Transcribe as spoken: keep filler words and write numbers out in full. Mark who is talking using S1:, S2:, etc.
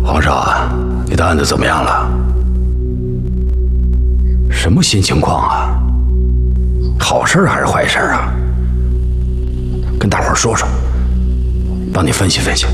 S1: 皇上，你的案子怎么样了？什么新情况啊？好事还是坏事啊？跟大伙儿说说，帮你分析分析。